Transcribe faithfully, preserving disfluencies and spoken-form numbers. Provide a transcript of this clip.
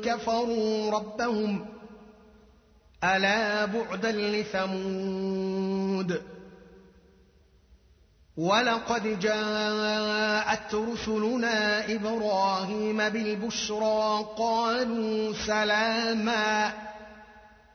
كفروا ربهم ألا بعدا لثمود ولقد جاءت رسلنا إبراهيم بالبشرى قالوا سلاما